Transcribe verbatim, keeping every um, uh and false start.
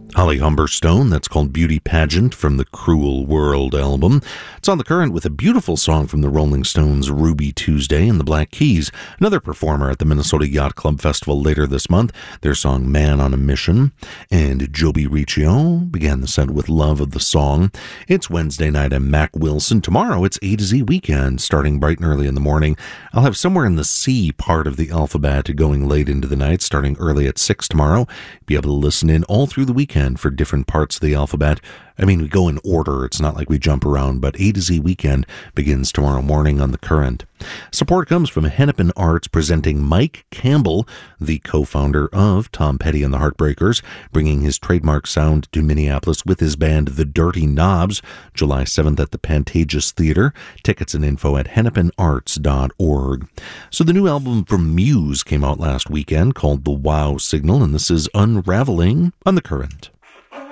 Holly Humberstone, that's called Beauty Pageant from the Cruel World album. It's on The Current with a beautiful song from the Rolling Stones, Ruby Tuesday and the Black Keys, another performer at the Minnesota Yacht Club Festival later this month, their song Man on a Mission. And Joby Riccio began the set with Love of the Song. It's Wednesday night at Mac Wilson. Tomorrow it's A to Z weekend, starting bright and early in the morning. I'll have Somewhere in the Sea part of the alphabet going late into the night, starting early at six tomorrow. Be able to listen in all through the weekend for different parts of the alphabet. I mean, we go in order. It's not like we jump around, but A to Z Weekend begins tomorrow morning on The Current. Support comes from Hennepin Arts, presenting Mike Campbell, the co-founder of Tom Petty and the Heartbreakers, bringing his trademark sound to Minneapolis with his band The Dirty Knobs, July seventh at the Pantages Theater. Tickets and info at hennepin arts dot org. So the new album from Muse came out last weekend called The Wow Signal, and this is Unraveling on The Current.